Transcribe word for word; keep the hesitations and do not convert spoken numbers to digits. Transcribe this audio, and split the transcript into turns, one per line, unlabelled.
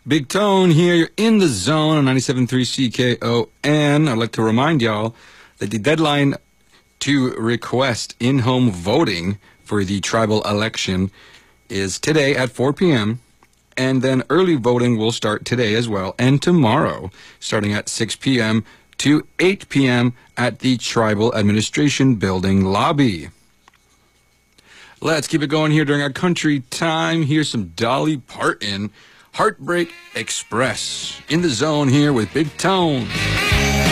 Big Tone here. You're in the zone on ninety-seven point three C K O N. I'd like to remind y'all that the deadline to request in-home voting for the tribal election is today at four p.m. And then early voting will start today as well, and tomorrow, starting at six p.m. to eight p.m. at the Tribal Administration Building lobby. Let's keep it going here during our country time. Here's some Dolly Parton, Heartbreak Express. In the zone here with Big Tone.